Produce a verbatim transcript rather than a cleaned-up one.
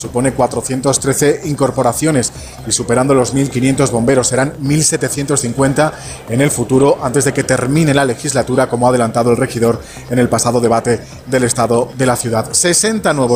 Supone cuatrocientas trece incorporaciones y superando los mil quinientos bomberos. Serán mil setecientos cincuenta en el futuro, antes de que termine la legislatura, como ha adelantado el regidor en el pasado debate del estado de la ciudad. sesenta nuevos